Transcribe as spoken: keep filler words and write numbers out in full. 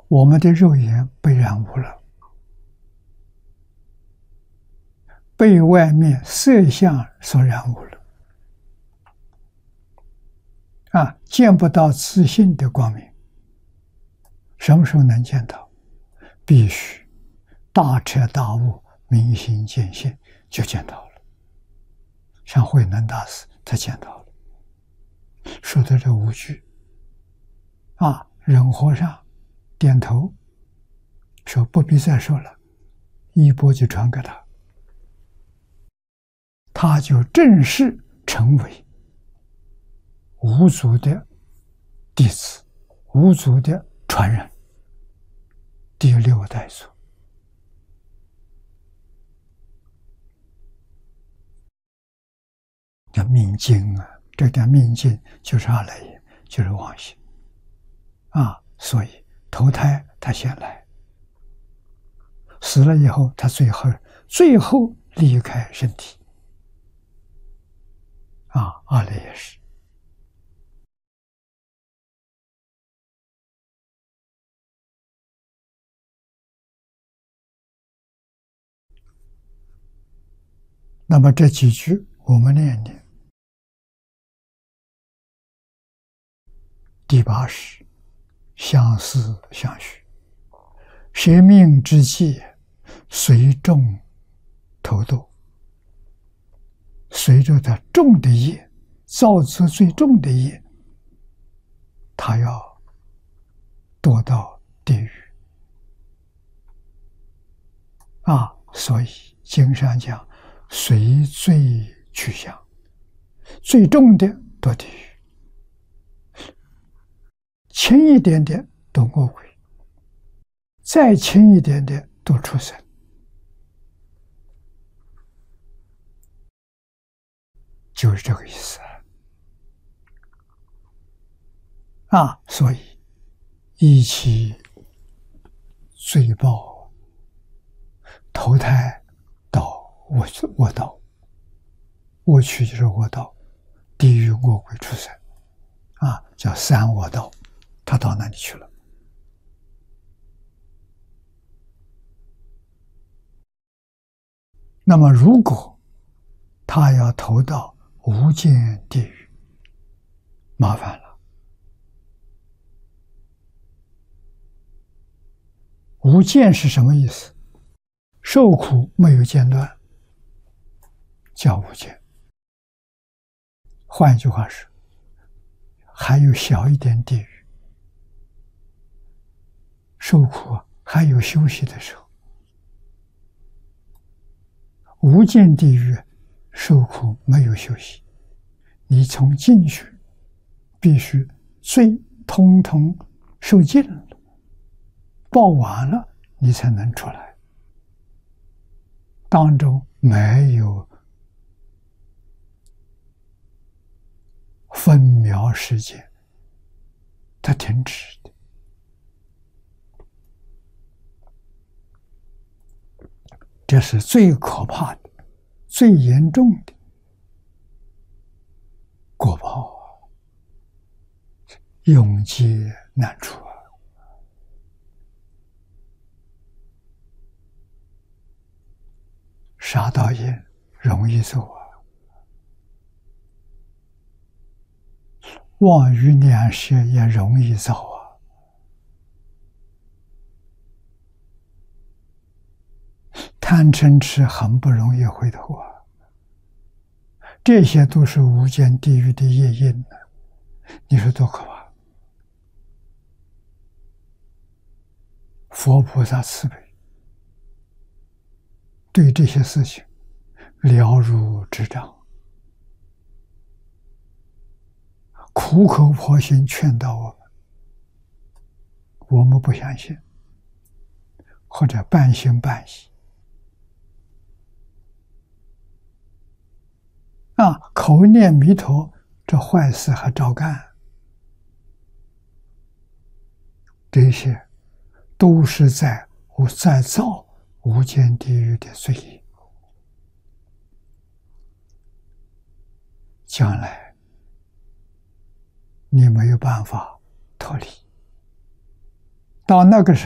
我们的肉眼被染污了，被外面色相所染污了，啊，见不到自信的光明。什么时候能见到？必须大彻大悟、明心见性，就见到了。像慧能大师，他见到了，说的这五句，啊，忍和尚点头，说不必再说了，衣钵就传给他，他就正式成为五祖的弟子，五祖的传人，第六代祖。叫命经啊，这叫命经，就是阿赖耶，就是妄心啊。所以投胎他先来，死了以后他最后最后离开身体啊，阿赖耶识。那么这几句我们念念。第八识，相思相许，舍命之际，随众投堕。随着他重的业，造作最重的业，他要堕到地狱啊！所以经上讲，随罪去向，最重的堕地狱。轻一点点堕恶鬼，再轻一点点堕畜生，就是这个意思啊！所以一起罪报，投胎到恶恶道，恶趣就是恶道，地狱、恶鬼、畜生啊，叫三恶道。他到哪里去了？那么，如果他要投到无间地狱，麻烦了。无间是什么意思？受苦没有间断，叫无间。换一句话是，还有小一点地狱。受苦还有休息的时候，无间地狱受苦没有休息，你从进去必须罪通通受尽了，报完了你才能出来，当中没有分秒时间，它停止的。这是最可怕的、最严重的果报啊，永劫难除啊！杀盗淫容易走啊，妄语两舌也容易造啊。贪嗔痴很不容易回头啊，这些都是无间地狱的业因呢，你说多可怕！佛菩萨慈悲，对这些事情了如指掌，苦口婆心劝导我们，我们不相信，或者半信半疑。啊，口念弥陀，这坏事还照干，这些都是在在造无间地狱的罪业，将来你没有办法脱离， 到那个时候。